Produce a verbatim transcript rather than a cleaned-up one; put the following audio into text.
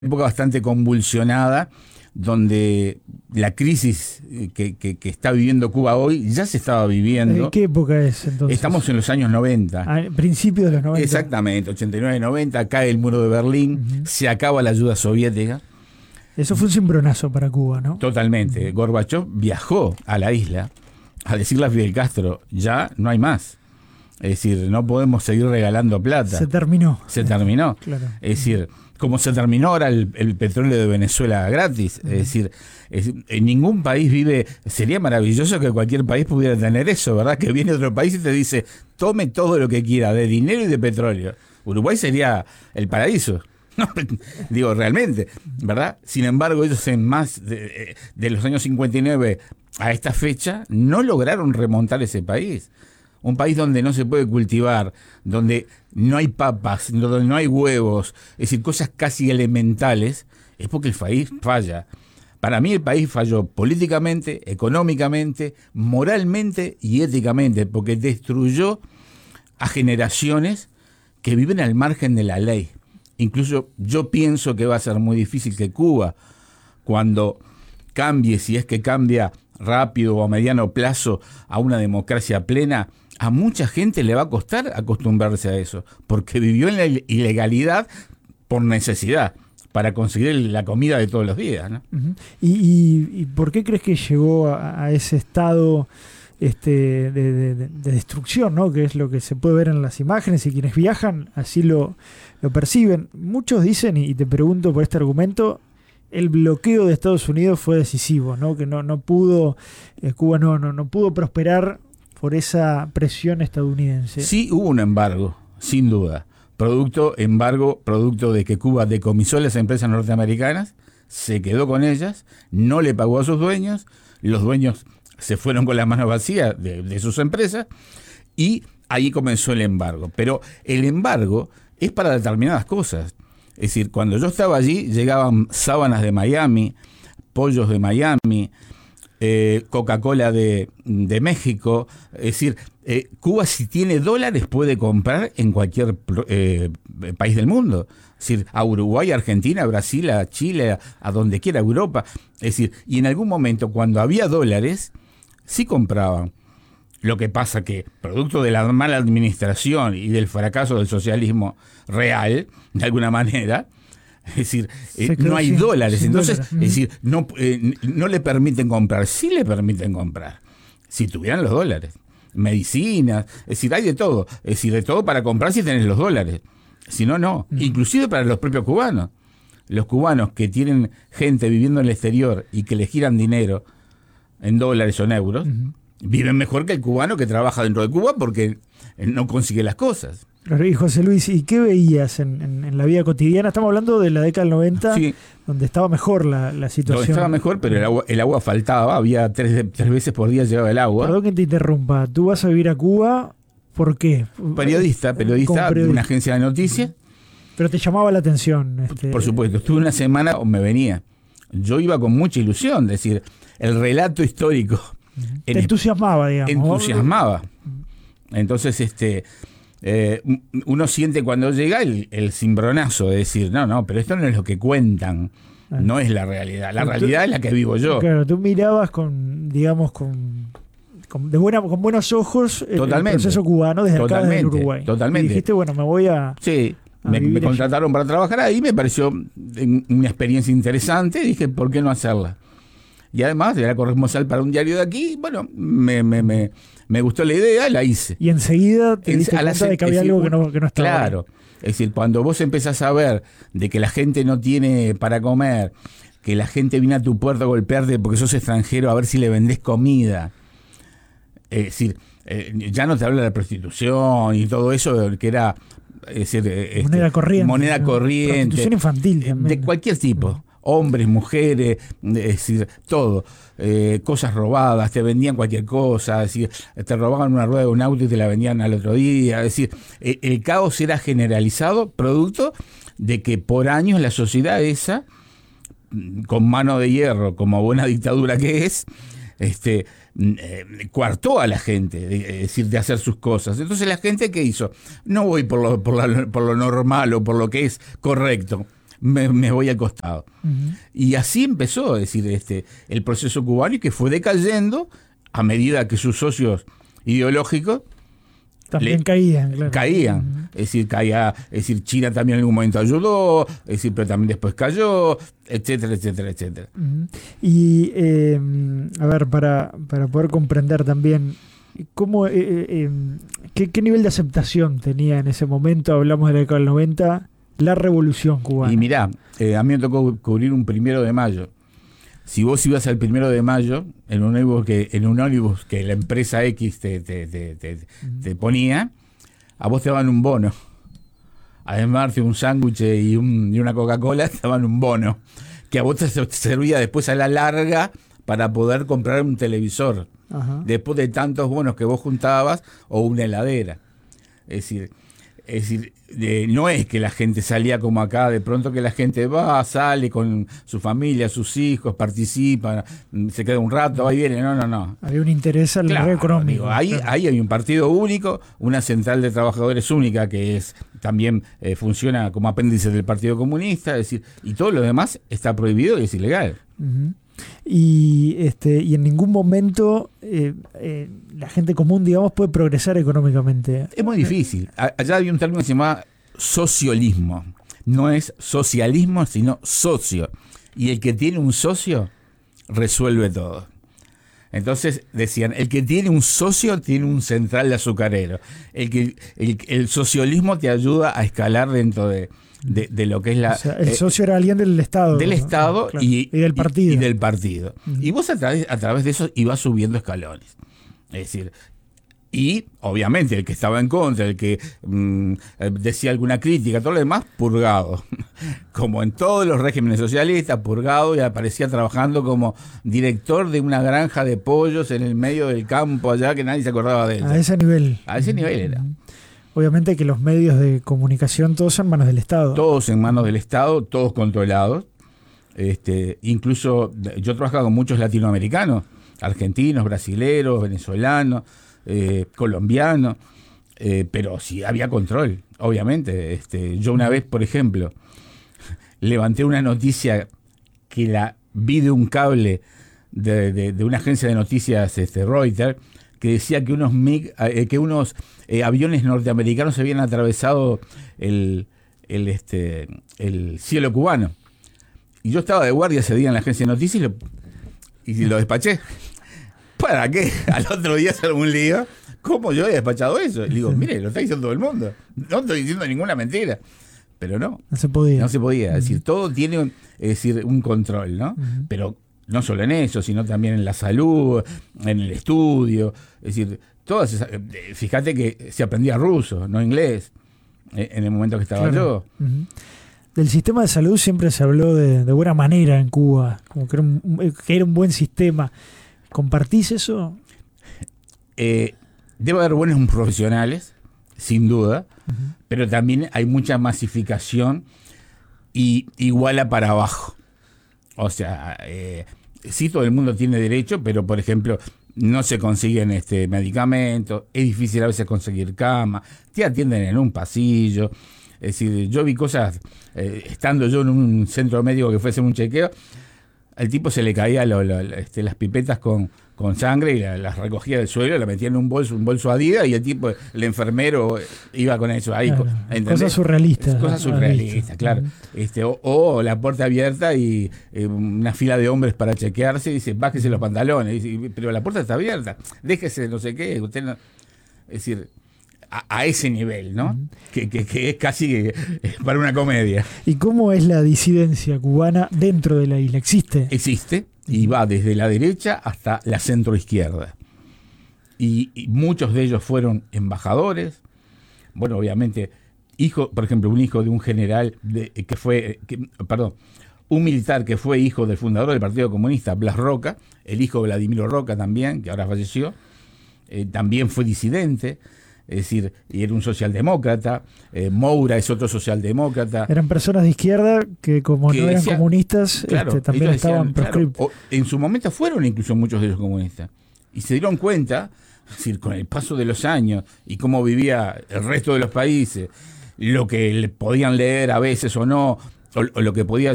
época bastante convulsionada, donde la crisis que, que, que está viviendo Cuba hoy ya se estaba viviendo. ¿Qué época es entonces? Estamos en los años noventa. A principios de los noventa. Exactamente, ochenta y nueve noventa, cae el muro de Berlín, uh-huh. se acaba la ayuda soviética. Eso fue un cimbronazo para Cuba, ¿no? Totalmente. Uh-huh. Gorbachov viajó a la isla a decirle a Fidel Castro, ya no hay más. Es decir, no podemos seguir regalando plata. Se terminó. Se terminó. Claro. Es decir, como se terminó ahora el, el petróleo de Venezuela gratis. Uh-huh. Es decir, es, en ningún país vive... Sería maravilloso que cualquier país pudiera tener eso, ¿verdad? Que viene otro país y te dice, tome todo lo que quiera, de dinero y de petróleo. Uruguay sería el paraíso. No, digo, realmente, ¿verdad? Sin embargo, ellos en más de, de los años cincuenta y nueve a esta fecha no lograron remontar ese país. Un país donde no se puede cultivar, donde no hay papas, donde no hay huevos, es decir, cosas casi elementales, es porque el país falla. Para mí el país falló políticamente, económicamente, moralmente y éticamente, porque destruyó a generaciones que viven al margen de la ley. Incluso yo pienso que va a ser muy difícil que Cuba, cuando cambie, si es que cambia rápido o a mediano plazo, a una democracia plena, a mucha gente le va a costar acostumbrarse a eso, porque vivió en la ilegalidad por necesidad, para conseguir la comida de todos los días, ¿no? Uh-huh. ¿Y, y, ¿Y por qué crees que llegó a, a ese estado este, de, de, de destrucción, ¿no? Que es lo que se puede ver en las imágenes, y quienes viajan así lo, lo perciben? Muchos dicen, y te pregunto por este argumento, el bloqueo de Estados Unidos fue decisivo, ¿no? Que no, no pudo, eh, Cuba no, no, no pudo prosperar por esa presión estadounidense. Sí, hubo un embargo, sin duda. Producto, embargo, producto de que Cuba decomisó las empresas norteamericanas, se quedó con ellas, no le pagó a sus dueños, los dueños se fueron con las manos vacías de, de sus empresas, y ahí comenzó el embargo. Pero el embargo es para determinadas cosas. Es decir, cuando yo estaba allí, llegaban sábanas de Miami, pollos de Miami, Eh, Coca-Cola de, de México. Es decir, eh, Cuba, si tiene dólares, puede comprar en cualquier eh, país del mundo. Es decir, a Uruguay, a Argentina, a Brasil, a Chile, a, a donde quiera, a Europa. Es decir, y en algún momento, cuando había dólares, sí compraban. Lo que pasa que, producto de la mala administración y del fracaso del socialismo real, de alguna manera, es decir, eh, no hay sin, dólares, sin entonces, dólares. Es decir, no, eh, no le permiten comprar, sí le permiten comprar, si tuvieran los dólares, medicinas, es decir, hay de todo, es decir, de todo para comprar si tenés los dólares, si no, no, uh-huh. Inclusive para los propios cubanos, los cubanos que tienen gente viviendo en el exterior y que le giran dinero en dólares o en euros, uh-huh. viven mejor que el cubano que trabaja dentro de Cuba porque no consigue las cosas. Claro, y José Luis, ¿y qué veías en, en, en la vida cotidiana? Estamos hablando de la década del noventa, sí, donde estaba mejor la, la situación. Donde estaba mejor, pero el agua, el agua faltaba, había tres, tres veces por día llegaba el agua. Perdón que te interrumpa, ¿tú vas a vivir a Cuba? ¿Por qué? Periodista, periodista, periodista. de una agencia de noticias. Pero te llamaba la atención. Este... Por supuesto, estuve una semana o me venía. Yo iba con mucha ilusión, es decir, el relato histórico. Te entusiasmaba, digamos. Entusiasmaba. Entonces, este... Eh, uno siente cuando llega el, el cimbronazo de decir, no, no, pero esto no es lo que cuentan, ah. no es la realidad, la realidad tú, es la que vivo yo. Claro, tú mirabas con, digamos, con, con, de buena, con buenos ojos el, el proceso cubano desde acá, desde Uruguay. Totalmente. Y dijiste, bueno, me voy a... Sí, a me, me contrataron allá para trabajar ahí, me pareció una experiencia interesante, dije, ¿por qué no hacerla? Y además era corresponsal para un diario de aquí, bueno, me, me, me, me gustó la idea, la hice. Y enseguida te diste cuenta la, de que había decir, algo que no, que no estaba. Claro, es decir, cuando vos empezás a ver de que la gente no tiene para comer, que la gente viene a tu puerta a golpearte porque sos extranjero a ver si le vendés comida, es decir, eh, ya no te habla de la prostitución y todo eso, que era... Es decir, moneda este, corriente. Moneda corriente. Prostitución infantil también. De cualquier tipo. Hombres, mujeres, es decir, todo, eh, cosas robadas, te vendían cualquier cosa, es decir, te robaban una rueda de un auto y te la vendían al otro día, es decir, el, el caos era generalizado, producto de que por años la sociedad esa, con mano de hierro, como buena dictadura que es, este, eh, coartó a la gente, de, es decir, de hacer sus cosas. Entonces la gente, ¿qué hizo? No voy por lo, por la, por lo normal o por lo que es correcto. me, me voy al costado. Uh-huh. Y así empezó, es decir, este, el proceso cubano, y que fue decayendo a medida que sus socios ideológicos también le, caían, claro. Caían. Uh-huh. Es decir, caía, es decir, China también en algún momento ayudó, es decir, pero también después cayó, etcétera, etcétera, etcétera. Uh-huh. Y, eh, a ver, para, para poder comprender también, ¿cómo, eh, eh, qué, qué nivel de aceptación tenía en ese momento, hablamos de la década del noventa, la revolución cubana? Y mirá, eh, a mí me tocó cubrir un primero de mayo. Si vos ibas al primero de mayo en un ómnibus que, en un ómnibus que la empresa X te, te, te, te, uh-huh. te ponía, a vos te daban un bono. Además de un sándwich y, un, y una Coca-Cola, te daban un bono, que a vos te servía después a la larga para poder comprar un televisor. Ajá. Después de tantos bonos que vos juntabas, o una heladera. Es decir, es decir de, no es que la gente salía como acá, de pronto que la gente va, sale con su familia, sus hijos, participa, se queda un rato, va y viene. No, no, no. Había un interés al claro, económico. Digo, ahí, claro. ahí hay un partido único, una central de trabajadores única que es también eh, funciona como apéndice del Partido Comunista, es decir, y todo lo demás está prohibido y es ilegal. Uh-huh. Y este y en ningún momento eh, eh, la gente común, digamos, puede progresar económicamente. Es muy difícil. Allá había un término que se llamaba socialismo. No es socialismo, sino socio. Y el que tiene un socio resuelve todo. Entonces decían, el que tiene un socio tiene un central de azucarero. El, que, el, el socialismo te ayuda a escalar dentro de... De, de lo que es la... O sea, el eh, socio era alguien del Estado. Del ¿no? Estado Claro. y, y del partido. Y, y del partido. Uh-huh. Y vos a través, a través de eso ibas subiendo escalones. Es decir, y obviamente el que estaba en contra, el que mmm, decía alguna crítica, todo lo demás, purgado. Como en todos los regímenes socialistas, purgado, y aparecía trabajando como director de una granja de pollos en el medio del campo allá, que nadie se acordaba de él. A ese nivel. A ese nivel era. Obviamente que los medios de comunicación todos son en manos del Estado. Todos en manos del Estado, todos controlados. Este, incluso yo trabajaba con muchos latinoamericanos, argentinos, brasileros, venezolanos, eh, colombianos, eh, pero sí había control, obviamente. Este, yo una vez, por ejemplo, levanté una noticia que la vi de un cable de, de, de una agencia de noticias, este, Reuters, que decía que unos MiG, eh, que unos eh, aviones norteamericanos habían atravesado el, el, este, el cielo cubano. Y yo estaba de guardia ese día en la agencia de noticias y lo, y lo despaché. ¿Para qué? Al otro día hacer un lío. ¿Cómo yo he despachado eso? Y le digo, mire, lo está diciendo todo el mundo. No estoy diciendo ninguna mentira. Pero no. No se podía. No se podía. Uh-huh. Es decir, todo tiene un, es decir, un control, ¿no? Uh-huh. Pero no solo en eso, sino también en la salud, en el estudio. Es decir, todas esas, fíjate que se aprendía ruso, no inglés, en el momento que estaba claro. yo. Uh-huh. Del sistema de salud siempre se habló de, de buena manera en Cuba, como que era un, que era un buen sistema. ¿Compartís eso? Eh, debe haber buenos profesionales, sin duda, uh-huh. pero también hay mucha masificación y iguala para abajo. O sea, eh, sí, todo el mundo tiene derecho, pero por ejemplo, no se consiguen este medicamentos, es difícil a veces conseguir cama, te atienden en un pasillo. Es decir, yo vi cosas, eh, estando yo en un centro médico que fue a hacer un chequeo, al tipo se le caía lo, lo, este, las pipetas con, con sangre y la, las recogía del suelo, la metía en un bolso, un bolso Adidas, y el tipo, el enfermero, iba con eso ahí. Claro, ¿entendés? Cosas surrealistas. Cosas surrealistas, claro. Este, o, o la puerta abierta y eh, una fila de hombres para chequearse y dice, bájese los pantalones. Y dice, pero la puerta está abierta, déjese no sé qué. Usted no... Es decir... A, a ese nivel, ¿no? Uh-huh. Que, que, que es casi eh, para una comedia. ¿Y cómo es la disidencia cubana dentro de la isla? ¿Existe? Existe y va desde la derecha hasta la centroizquierda. Y, y muchos de ellos fueron embajadores. Bueno, obviamente, hijo, por ejemplo, un hijo de un general de, que fue, que, perdón, un militar que fue hijo del fundador del Partido Comunista, Blas Roca, el hijo de Vladimiro Roca también, que ahora falleció, eh, también fue disidente. Es decir, y era un socialdemócrata, eh, Moura es otro socialdemócrata. Eran personas de izquierda que como que no eran decía, comunistas, claro, este, también estaban decían, proscriptos. Claro, en su momento fueron incluso muchos de ellos comunistas. Y se dieron cuenta, es decir, con el paso de los años y cómo vivía el resto de los países, lo que le podían leer a veces o no, o, o lo que podía